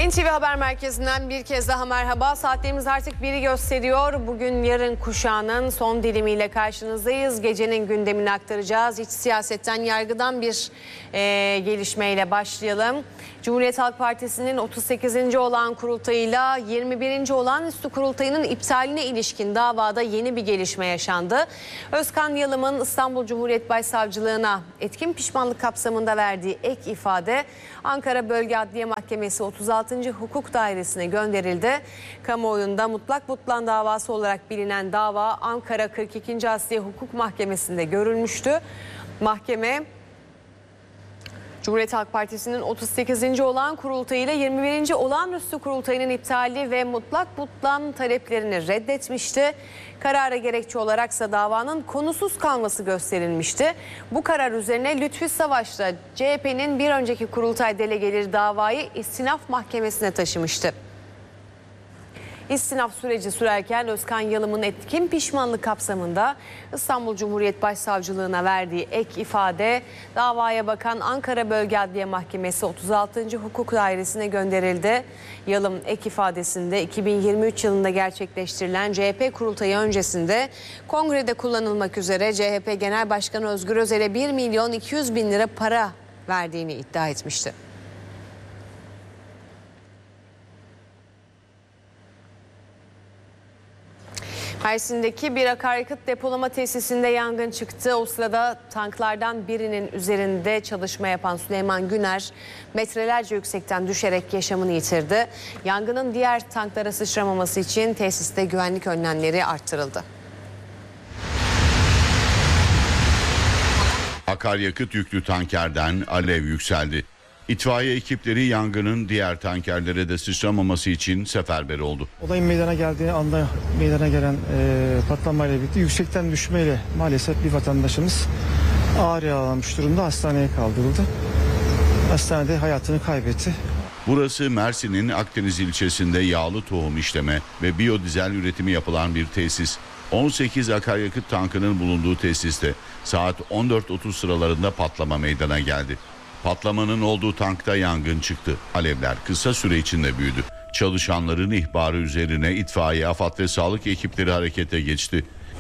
NTV Haber Merkezi'nden bir kez daha merhaba. Saatlerimiz artık 1'i gösteriyor. Bugün yarın kuşağının son dilimiyle karşınızdayız. Gecenin gündemini aktaracağız. İç siyasetten, yargıdan bir gelişmeyle başlayalım. Cumhuriyet Halk Partisi'nin 38. olağan kurultayıyla 21. olağanüstü kurultayının iptaline ilişkin davada yeni bir gelişme yaşandı. Özkan Yalım'ın İstanbul Cumhuriyet Başsavcılığına etkin pişmanlık kapsamında verdiği ek ifade Ankara Bölge Adliye Mahkemesi 36. Hukuk Dairesi'ne gönderildi. Kamuoyunda mutlak butlan davası olarak bilinen dava Ankara 42. Asliye Hukuk Mahkemesi'nde görülmüştü. Mahkeme Cumhuriyet Halk Partisi'nin 38. olağan kurultayıyla 21. olağanüstü kurultayının iptali ve mutlak butlan taleplerini reddetmişti. Karara gerekçe olaraksa davanın konusuz kalması gösterilmişti. Bu karar üzerine Lütfü Savaş'la CHP'nin bir önceki kurultay delegeleri davayı istinaf mahkemesine taşımıştı. İstinaf süreci sürerken Özkan Yalım'ın etkin pişmanlık kapsamında İstanbul Cumhuriyet Başsavcılığına verdiği ek ifade davaya bakan Ankara Bölge Adliye Mahkemesi 36. Hukuk Dairesi'ne gönderildi. Yalım ek ifadesinde 2023 yılında gerçekleştirilen CHP kurultayı öncesinde kongrede kullanılmak üzere CHP Genel Başkanı Özgür Özel'e 1.200.000 lira para verdiğini iddia etmişti. Mersin'deki bir akaryakıt depolama tesisinde yangın çıktı. O sırada tanklardan birinin üzerinde çalışma yapan Süleyman Güner metrelerce yüksekten düşerek yaşamını yitirdi. Yangının diğer tanklara sıçramaması için tesiste güvenlik önlemleri arttırıldı. Akaryakıt yüklü tankerden alev yükseldi. İtfaiye ekipleri yangının diğer tankerlere de sıçramaması için seferber oldu. Olayın meydana geldiği anda meydana gelen patlamayla birlikte yüksekten düşmeyle maalesef bir vatandaşımız ağır yaralanmış durumda hastaneye kaldırıldı. Hastanede hayatını kaybetti. Burası Mersin'in Akdeniz ilçesinde yağlı tohum işleme ve biyodizel üretimi yapılan bir tesis. 18 akaryakıt tankının bulunduğu tesiste saat 14.30 sıralarında patlama meydana geldi. Patlamanın olduğu tankta yangın çıktı. Alevler kısa süre içinde büyüdü. Çalışanların ihbarı üzerine itfaiye, AFAD ve sağlık ekipleri harekete geçti.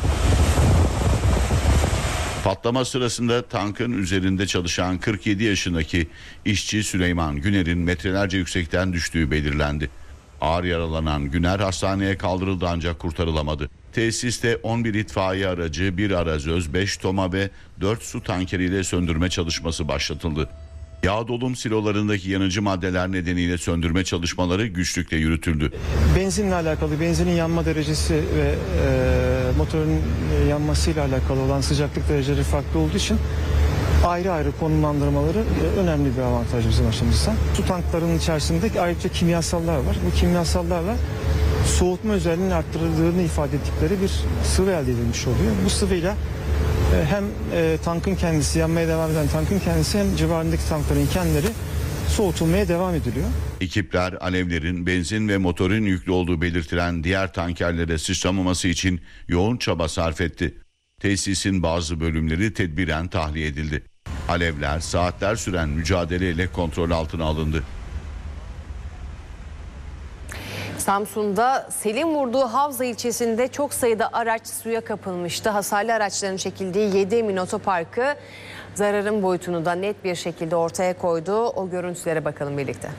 Patlama sırasında tankın üzerinde çalışan 47 yaşındaki işçi Süleyman Güner'in metrelerce yüksekten düştüğü belirlendi. Ağır yaralanan Güner hastaneye kaldırıldı ancak kurtarılamadı. Tesiste 11 itfaiye aracı, 1 arazöz, 5 toma ve 4 su tankeriyle söndürme çalışması başlatıldı. Yağ dolum silolarındaki yanıcı maddeler nedeniyle söndürme çalışmaları güçlükle yürütüldü. Benzinle alakalı, benzinin yanma derecesi ve motorun yanmasıyla alakalı olan sıcaklık dereceleri farklı olduğu için ayrı ayrı konumlandırmaları önemli bir avantaj bizim açımızdan. Su tanklarının içerisinde ayrıca kimyasallar var. Bu kimyasallarla soğutma özelliğinin arttırıldığını ifade ettikleri bir sıvı elde edilmiş oluyor. Bu sıvıyla hem tankın kendisi, yanmaya devam eden tankın kendisi, hem civarındaki tankların kendileri soğutulmaya devam ediliyor. Ekipler alevlerin benzin ve motorun yüklü olduğu belirtilen diğer tankerlere sıçramaması için yoğun çaba sarf etti. Tesisin bazı bölümleri tedbiren tahliye edildi. Alevler saatler süren mücadeleyle kontrol altına alındı. Samsun'da selin vurduğu Havza ilçesinde çok sayıda araç suya kapılmıştı. Hasarlı araçların çekildiği 7 Emin Otoparkı zararın boyutunu da net bir şekilde ortaya koydu. O görüntülere bakalım birlikte.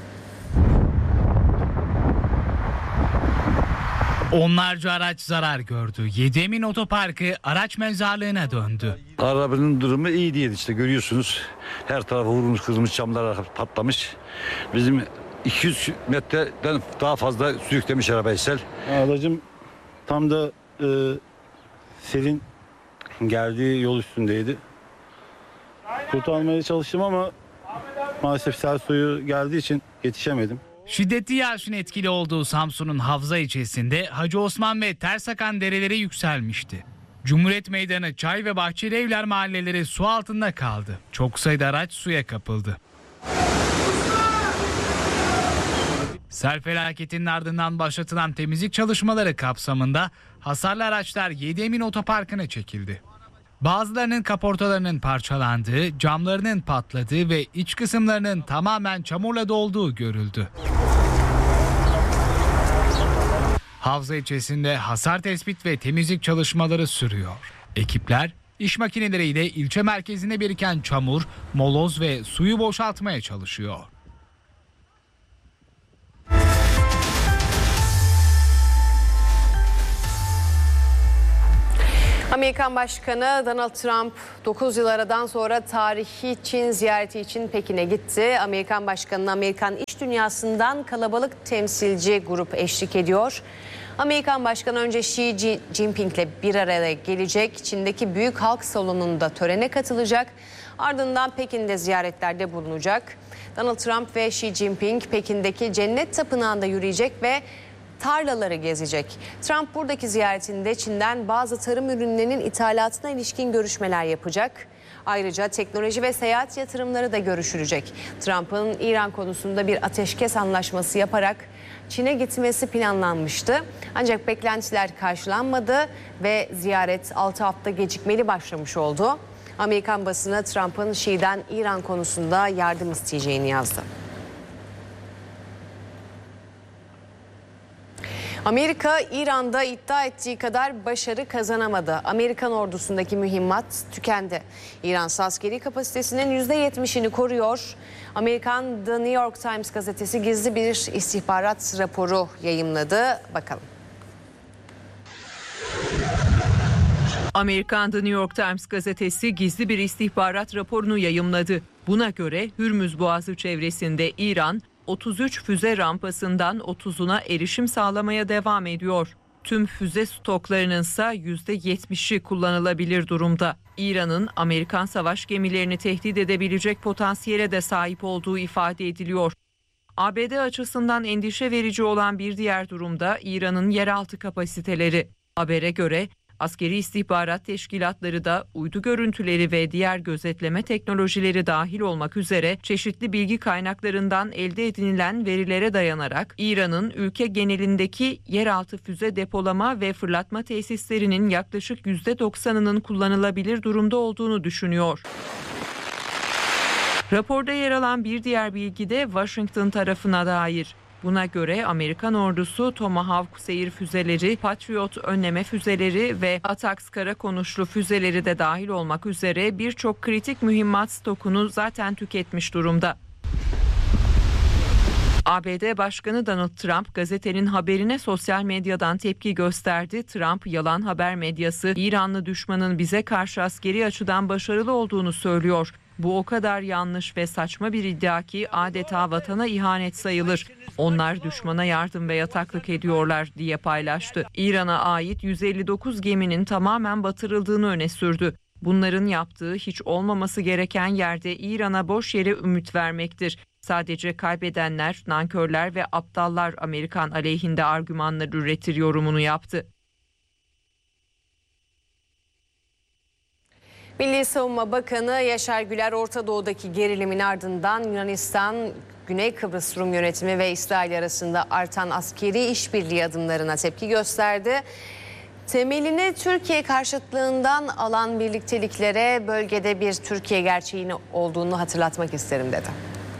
Onlarca araç zarar gördü. 7 Emin Otoparkı araç mezarlığına döndü. Arabanın durumu iyi değil, işte görüyorsunuz. Her tarafı vurulmuş, kırılmış, camlar patlamış. Bizim 200 metreden daha fazla sürüklemiş arabayı sel. Aracım tam da selin geldiği yol üstündeydi. Kurtarmaya çalıştım ama maalesef sel suyu geldiği için yetişemedim. Şiddetli yağışın etkili olduğu Samsun'un Havza ilçesinde Hacı Osman ve Tersakan dereleri yükselmişti. Cumhuriyet Meydanı, Çay ve Bahçeli Evler mahalleleri su altında kaldı. Çok sayıda araç suya kapıldı. Sel felaketinin ardından başlatılan temizlik çalışmaları kapsamında hasarlı araçlar 7 Emin Otoparkı'na çekildi. Bazılarının kaportalarının parçalandığı, camlarının patladığı ve iç kısımlarının tamamen çamurla dolduğu görüldü. Havza ilçesinde hasar tespit ve temizlik çalışmaları sürüyor. Ekipler iş makineleriyle ilçe merkezinde biriken çamur, moloz ve suyu boşaltmaya çalışıyor. Amerikan Başkanı Donald Trump 9 yıl aradan sonra tarihi Çin ziyareti için Pekin'e gitti. Amerikan Başkanı'na Amerikan iş dünyasından kalabalık temsilci grup eşlik ediyor. Amerikan Başkanı önce Xi Jinping'le bir araya gelecek. Çin'deki Büyük Halk Salonu'nda törene katılacak. Ardından Pekin'de ziyaretlerde bulunacak. Donald Trump ve Xi Jinping Pekin'deki Cennet Tapınağı'nda yürüyecek ve tarlaları gezecek. Trump buradaki ziyaretinde Çin'den bazı tarım ürünlerinin ithalatına ilişkin görüşmeler yapacak. Ayrıca teknoloji ve seyahat yatırımları da görüşülecek. Trump'ın İran konusunda bir ateşkes anlaşması yaparak Çin'e gitmesi planlanmıştı. Ancak beklentiler karşılanmadı ve ziyaret 6 hafta gecikmeli başlamış oldu. Amerikan basını Trump'ın Xi'den İran konusunda yardım isteyeceğini yazdı. Amerika, İran'da iddia ettiği kadar başarı kazanamadı. Amerikan ordusundaki mühimmat tükendi. İran askeri kapasitesinin %70'ini koruyor. Amerikan The New York Times gazetesi gizli bir istihbarat raporu yayımladı. Bakalım. Amerikan The New York Times gazetesi gizli bir istihbarat raporunu yayımladı. Buna göre Hürmüz Boğazı çevresinde İran 33 füze rampasından 30'una erişim sağlamaya devam ediyor. Tüm füze stoklarının ise %70'i kullanılabilir durumda. İran'ın Amerikan savaş gemilerini tehdit edebilecek potansiyele de sahip olduğu ifade ediliyor. ABD açısından endişe verici olan bir diğer durumda İran'ın yeraltı kapasiteleri. Habere göre askeri istihbarat teşkilatları da uydu görüntüleri ve diğer gözetleme teknolojileri dahil olmak üzere çeşitli bilgi kaynaklarından elde edinilen verilere dayanarak İran'ın ülke genelindeki yeraltı füze depolama ve fırlatma tesislerinin yaklaşık %90'ının kullanılabilir durumda olduğunu düşünüyor. Raporda yer alan bir diğer bilgi de Washington tarafına dair. Buna göre Amerikan ordusu Tomahawk seyir füzeleri, Patriot önleme füzeleri ve ATACMS kara konuşlu füzeleri de dahil olmak üzere birçok kritik mühimmat stokunu zaten tüketmiş durumda. ABD Başkanı Donald Trump gazetenin haberine sosyal medyadan tepki gösterdi. Trump, yalan haber medyası İranlı düşmanın bize karşı askeri açıdan başarılı olduğunu söylüyor. Bu o kadar yanlış ve saçma bir iddia ki adeta vatana ihanet sayılır. Onlar düşmana yardım ve yataklık ediyorlar diye paylaştı. İran'a ait 159 geminin tamamen batırıldığını öne sürdü. Bunların yaptığı hiç olmaması gereken yerde İran'a boş yere ümit vermektir. Sadece kaybedenler, nankörler ve aptallar Amerikan aleyhinde argümanlar üretir yorumunu yaptı. Milli Savunma Bakanı Yaşar Güler, Orta Doğu'daki gerilimin ardından Yunanistan, Güney Kıbrıs Rum Yönetimi ve İsrail arasında artan askeri işbirliği adımlarına tepki gösterdi. Temelini Türkiye karşıtlığından alan birlikteliklere bölgede bir Türkiye gerçeğini olduğunu hatırlatmak isterim dedi.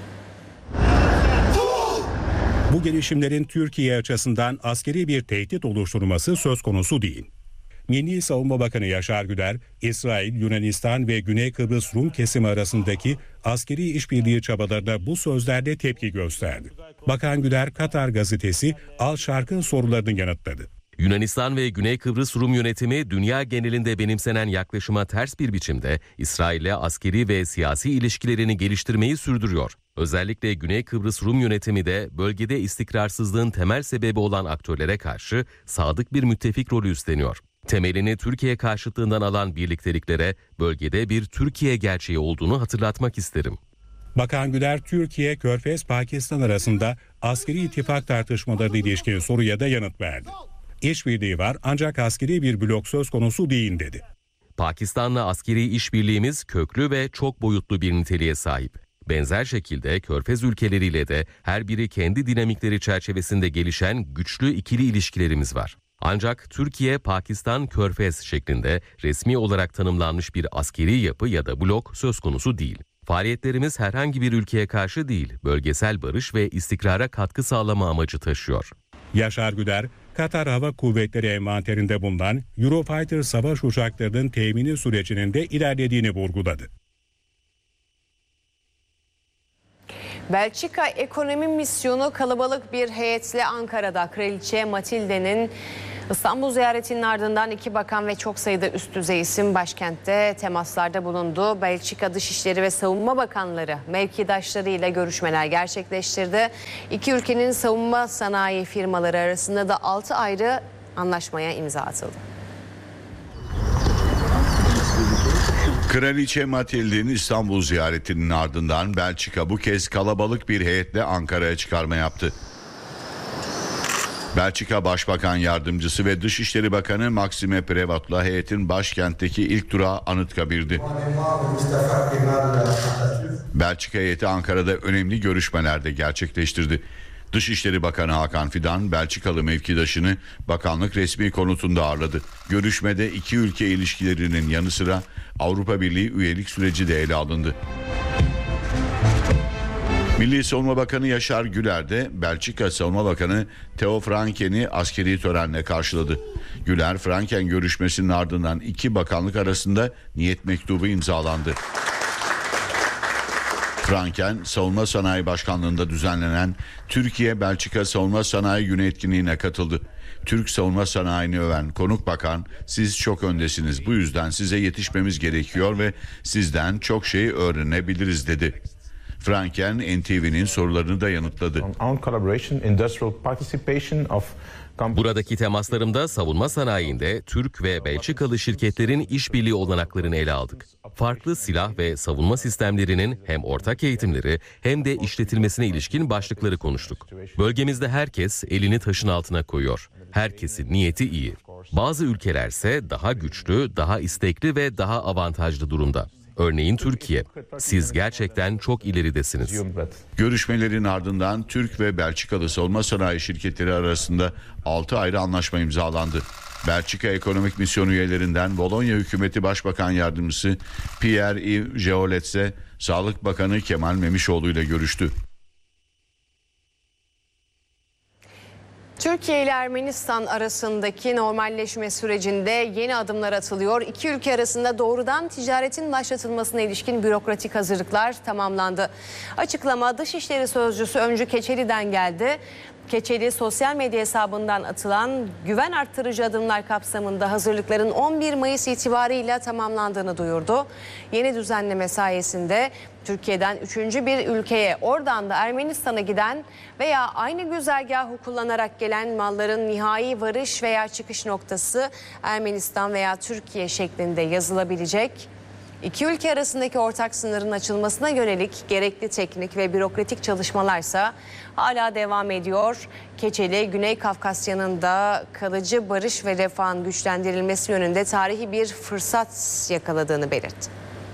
Bu gelişimlerin Türkiye açısından askeri bir tehdit oluşturması söz konusu değil. Milli Savunma Bakanı Yaşar Güler, İsrail, Yunanistan ve Güney Kıbrıs Rum kesimi arasındaki askeri işbirliği çabalarına bu sözlerle tepki gösterdi. Bakan Güler, Katar gazetesi Al Şark'ın sorularını yanıtladı. Yunanistan ve Güney Kıbrıs Rum yönetimi dünya genelinde benimsenen yaklaşıma ters bir biçimde İsrail'le askeri ve siyasi ilişkilerini geliştirmeyi sürdürüyor. Özellikle Güney Kıbrıs Rum yönetimi de bölgede istikrarsızlığın temel sebebi olan aktörlere karşı sadık bir müttefik rolü üstleniyor. Temelini Türkiye karşıtlığından alan birlikteliklere bölgede bir Türkiye gerçeği olduğunu hatırlatmak isterim. Bakan Güler, Türkiye, Körfez, Pakistan arasında askeri ittifak tartışmalarına ilişkin soruya da yanıt verdi. İşbirliği var ancak askeri bir blok söz konusu değil dedi. Pakistan'la askeri işbirliğimiz köklü ve çok boyutlu bir niteliğe sahip. Benzer şekilde Körfez ülkeleriyle de her biri kendi dinamikleri çerçevesinde gelişen güçlü ikili ilişkilerimiz var. Ancak Türkiye, Pakistan, Körfez şeklinde resmi olarak tanımlanmış bir askeri yapı ya da blok söz konusu değil. Faaliyetlerimiz herhangi bir ülkeye karşı değil, bölgesel barış ve istikrara katkı sağlama amacı taşıyor. Yaşar Güler, Katar Hava Kuvvetleri envanterinde bulunan Eurofighter savaş uçaklarının temini sürecinin de ilerlediğini vurguladı. Belçika Ekonomi Misyonu kalabalık bir heyetle Ankara'da. Kraliçe Matilde'nin İstanbul ziyaretinin ardından 2 bakan ve çok sayıda üst düzey isim başkentte temaslarda bulundu. Belçika Dışişleri ve Savunma Bakanları mevkidaşlarıyla görüşmeler gerçekleştirdi. İki ülkenin savunma sanayi firmaları arasında da 6 ayrı anlaşmaya imza atıldı. Kraliçe Matilde'nin İstanbul ziyaretinin ardından Belçika bu kez kalabalık bir heyetle Ankara'ya çıkarma yaptı. Belçika Başbakan Yardımcısı ve Dışişleri Bakanı Maxime Prévot'la heyetin başkentteki ilk durağı Anıtkabir'di. Belçika heyeti Ankara'da önemli görüşmeler de gerçekleştirdi. Dışişleri Bakanı Hakan Fidan, Belçikalı mevkidaşını bakanlık resmi konutunda ağırladı. Görüşmede iki ülke ilişkilerinin yanı sıra Avrupa Birliği üyelik süreci de ele alındı. Milli Savunma Bakanı Yaşar Güler de Belçika Savunma Bakanı Theo Franken'i askeri törenle karşıladı. Güler, Franken görüşmesinin ardından iki bakanlık arasında niyet mektubu imzalandı. Franken, Savunma Sanayi Başkanlığı'nda düzenlenen Türkiye-Belçika Savunma Sanayi Günü etkinliğine katıldı. Türk savunma sanayini öven konuk bakan, "Siz çok öndesiniz, bu yüzden size yetişmemiz gerekiyor ve sizden çok şey öğrenebiliriz" dedi. Franken, NTV'nin sorularını da yanıtladı. Buradaki temaslarımda savunma sanayinde Türk ve Belçikalı şirketlerin işbirliği olanaklarını ele aldık. Farklı silah ve savunma sistemlerinin hem ortak eğitimleri hem de işletilmesine ilişkin başlıkları konuştuk. Bölgemizde herkes elini taşın altına koyuyor. Herkesin niyeti iyi. Bazı ülkelerse daha güçlü, daha istekli ve daha avantajlı durumda. Örneğin Türkiye. Siz gerçekten çok ileridesiniz. Görüşmelerin ardından Türk ve Belçikalı savunma sanayi şirketleri arasında 6 ayrı anlaşma imzalandı. Belçika Ekonomik Misyon üyelerinden Bologna Hükümeti Başbakan Yardımcısı Pierre-Yves Geolet ise Sağlık Bakanı Kemal Memişoğlu ile görüştü. Türkiye ile Ermenistan arasındaki normalleşme sürecinde yeni adımlar atılıyor. İki ülke arasında doğrudan ticaretin başlatılmasına ilişkin bürokratik hazırlıklar tamamlandı. Açıklama Dışişleri Sözcüsü Öncü Keçeli'den geldi. Keçeli sosyal medya hesabından atılan güven arttırıcı adımlar kapsamında hazırlıkların 11 Mayıs itibarıyla tamamlandığını duyurdu. Yeni düzenleme sayesinde Türkiye'den 3. bir ülkeye, oradan da Ermenistan'a giden veya aynı güzergahı kullanarak gelen malların nihai varış veya çıkış noktası Ermenistan veya Türkiye şeklinde yazılabilecek. İki ülke arasındaki ortak sınırın açılmasına yönelik gerekli teknik ve bürokratik çalışmalarsa hala devam ediyor. Keçeli, Güney Kafkasya'nın da kalıcı barış ve refahın güçlendirilmesi yönünde tarihi bir fırsat yakaladığını belirtti.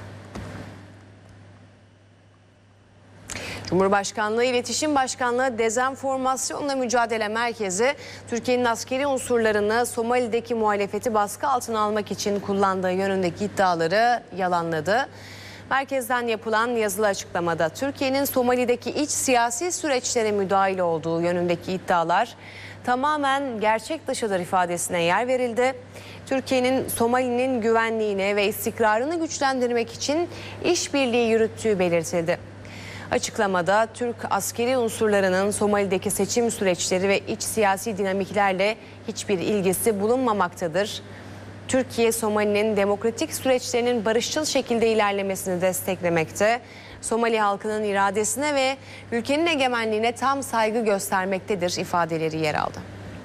Cumhurbaşkanlığı İletişim Başkanlığı Dezenformasyonla Mücadele Merkezi, Türkiye'nin askeri unsurlarını Somali'deki muhalefeti baskı altına almak için kullandığı yönündeki iddiaları yalanladı. Merkezden yapılan yazılı açıklamada Türkiye'nin Somali'deki iç siyasi süreçlere müdahil olduğu yönündeki iddialar tamamen gerçek dışıdır ifadesine yer verildi. Türkiye'nin Somali'nin güvenliğini ve istikrarını güçlendirmek için işbirliği yürüttüğü belirtildi. Açıklamada Türk askeri unsurlarının Somali'deki seçim süreçleri ve iç siyasi dinamiklerle hiçbir ilgisi bulunmamaktadır. Türkiye, Somali'nin demokratik süreçlerinin barışçıl şekilde ilerlemesini desteklemekte, Somali halkının iradesine ve ülkenin egemenliğine tam saygı göstermektedir ifadeleri yer aldı.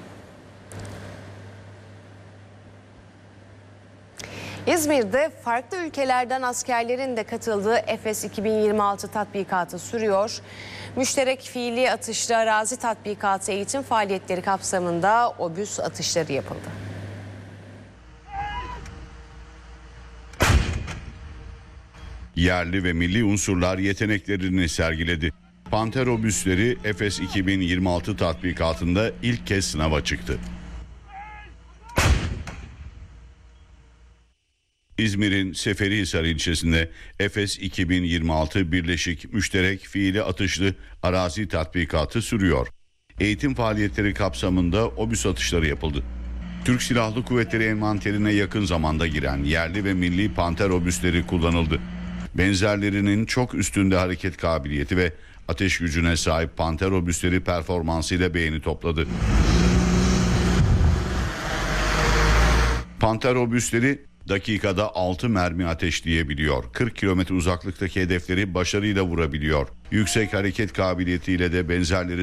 İzmir'de farklı ülkelerden askerlerin de katıldığı Efes 2026 tatbikatı sürüyor. Müşterek fiili atışlı arazi tatbikatı eğitim faaliyetleri kapsamında obüs atışları yapıldı. Yerli ve milli unsurlar yeteneklerini sergiledi. Panter obüsleri Efes 2026 tatbikatında ilk kez sınava çıktı. İzmir'in Seferihisar ilçesinde Efes 2026 Birleşik Müşterek Fiili Atışlı Arazi Tatbikatı sürüyor. eğitim faaliyetleri kapsamında obüs atışları yapıldı. Türk Silahlı Kuvvetleri envanterine yakın zamanda giren yerli ve milli Panter obüsleri kullanıldı. Benzerlerinin çok üstünde hareket kabiliyeti ve ateş gücüne sahip Panter obüsleri performansıyla beğeni topladı. Panter obüsleri dakikada 6 mermi ateşleyebiliyor. 40 kilometre uzaklıktaki hedefleri başarıyla vurabiliyor. Yüksek hareket kabiliyetiyle de benzerleri